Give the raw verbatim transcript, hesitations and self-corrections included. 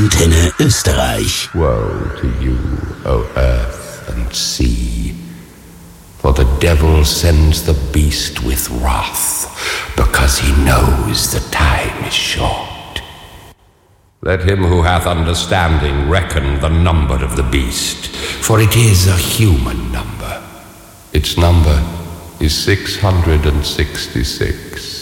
Antenne Österreich. Woe to you, O earth and sea, for the devil sends the beast with wrath, because he knows the time is short. Let him who hath understanding reckon the number of the beast, for it is a human number. Its number is six hundred sixty-six.